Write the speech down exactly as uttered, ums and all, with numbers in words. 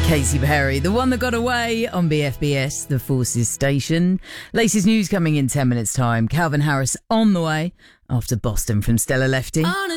Katy Perry, the one that got away on B F B S, the Forces station. Latest news coming in ten minutes time. Calvin Harris on the way after Boston from Stella Lefty. On a